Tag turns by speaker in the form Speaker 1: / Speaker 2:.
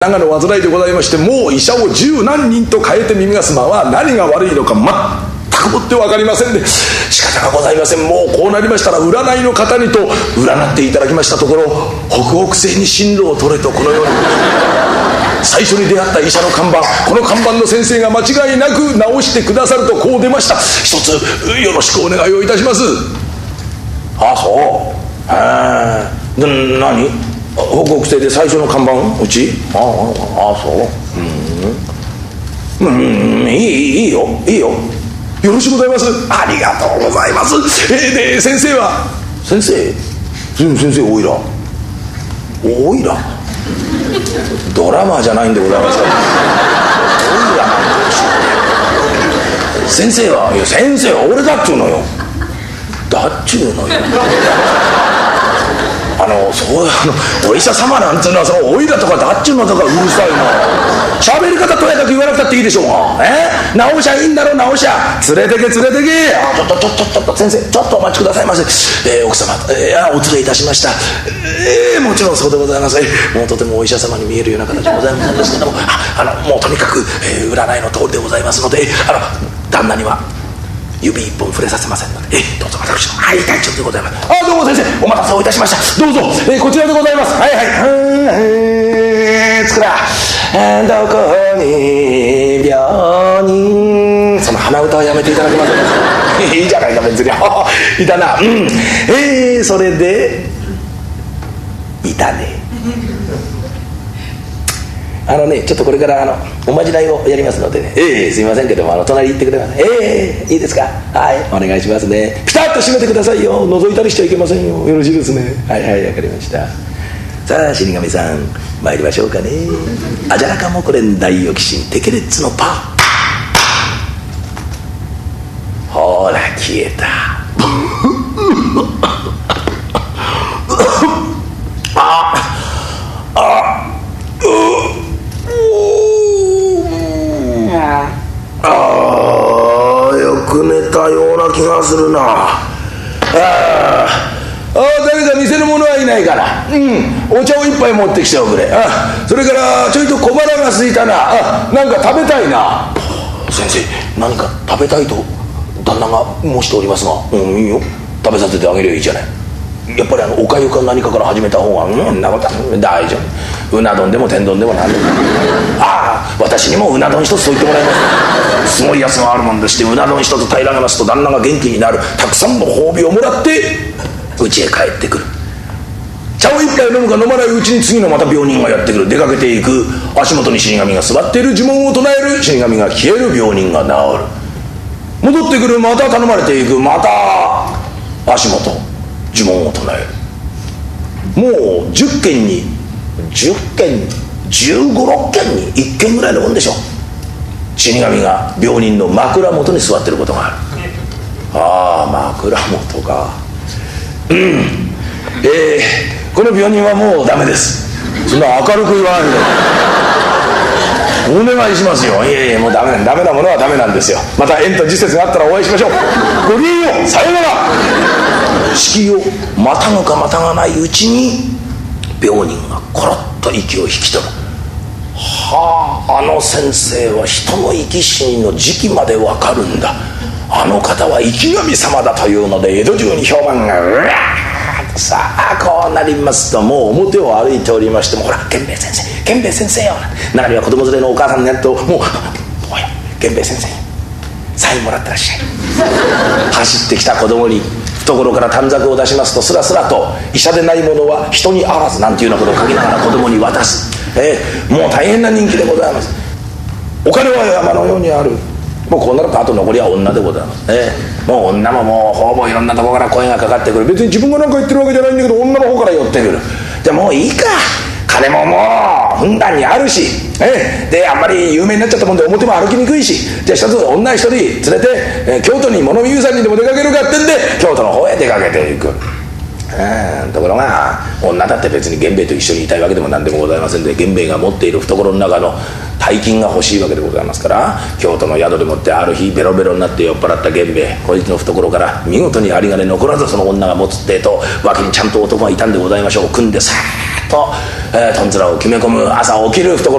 Speaker 1: 長の患いでございまして、もう医者を十何人と変えてみますまは何が悪いのか全くもって分かりませんで、仕方がございません。もうこうなりましたら占いの方にと占っていただきましたところ、北北西に進路を取れとこのように最初に出会った医者の看板、この看板の先生が間違いなく治してくださるとこう出ました。一つよろしくお願いをいたします。ああそう。何北北西で最初の看板うち。ああそう。いいよよろしくございます。ありがとうございます。で先生は先生おいらドラマーじゃないんでございますからおいらなんでしょうね。先生は俺だっちゅうのよ。だっちゅうのよ。お医者様なんていうのはそのおいらとかだっちゅうのとかうるさいな。喋り方とやかく言わなくたっていいでしょうが。直しゃいいんだろ。直しゃ連れてけ。ちょっと先生ちょっとお待ちくださいませ。奥様お連れいたしました。もちろんそうでございます。もうとてもお医者様に見えるような形でございますんですけども、もうとにかく、占いの通りでございますので、旦那には指一本触れさせませんので、どうぞ私の会いたいちょっとでございます。どうも先生お待たせをいたしました。どうぞ、こちらでございます。つくらどこに病人、その鼻歌はやめていただけませんか。いいじゃないか別に。いたな。それでいたね。ちょっとこれからおまじないをやりますのでね、すいませんけども隣行ってくれます。いいですか。はいお願いしますね。ピタッと閉めてくださいよ。覗いたりしちゃいけませんよ。よろしいですね。はいわかりました。さあ死神さん参りましょうかね。アジャラカモコレン大オキシンテケレッツのパー。ほら消えた。よく寝たような気がするな。誰か店の者はいないから、お茶を一杯持ってきておくれ。それからちょいと小腹が空いたな。なんか食べたいな。先生何か食べたいと旦那が申しておりますが、いいよ食べさせてあげればいいじゃない。やっぱりおかゆか何かから始めた方がそんなことは大丈夫。うな丼でも天丼でも何でも。私にもうな丼一つと言ってもらいます。すごいやつがあるもんでして、うな丼一つ平らげますと旦那が元気になる。たくさんの褒美をもらって家へ帰ってくる。茶を一杯飲むか飲まないうちに次のまた病人がやってくる。出かけていく。足元に死神が座っている。呪文を唱える。死神が消える。病人が治る。戻ってくる。また頼まれていく。また足元呪文を唱える。もう10件に15、16件に1件ぐらいのもんでしょ。死神が病人の枕元に座ってることがある。枕元か。この病人はもうダメです。そんな明るく言わないでお願いしますよ。もうダメなものはダメなんですよ。また縁と時節があったらお会いしましょう。ごきげんよう。さようなら。式をまたぐかまたがないうちに病人がコロッと息を引き取る。先生は人の生き死にの時期までわかるんだ。あの方は生き神様だというので江戸中に評判がうわーっとさあこうなりますと、もう表を歩いておりましても、ほら源兵衛先生よ。中には子供連れのお母さんになると、もうおや源兵衛先生サインもらってらっしゃい。走ってきた子供に懐から短冊を出しますと、スラスラと医者でないものは人にあらずなんていうようなことを書きながら子供に渡す。もう大変な人気でございます。お金は山のようにある。もうこうなるとあと残りは女でございます。もう女ももうほぼいろんなところから声がかかってくる。別に自分が何か言ってるわけじゃないんだけど、女の方から寄ってくる。じゃあもういいか、金ももうふんだんにあるし、であんまり有名になっちゃったもんで表も歩きにくいし、じゃあ一つ女一人連れて、京都に物見遊山にでも出かけるかってんで京都の方へ出かけていく。ところが女だって別に源兵衛と一緒にいたいわけでも何でもございませんで、源兵衛が持っている懐の中の大金が欲しいわけでございますから、京都の宿でもってある日ベロベロになって酔っ払った源兵衛、こいつの懐から見事に有り金残らずその女が持つってえと脇にちゃんと男がいたんでございましょう。組んでさーっと、とんずらを決め込む朝起きる懐